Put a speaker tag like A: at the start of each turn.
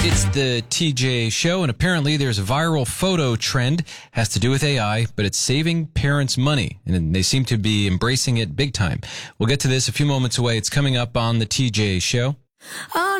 A: It's the TJ Show, and apparently there's a viral photo trend. Has to do with AI, but it's saving parents money, and they seem to be embracing it big time. We'll get to this a few moments away. It's coming up on the TJ Show.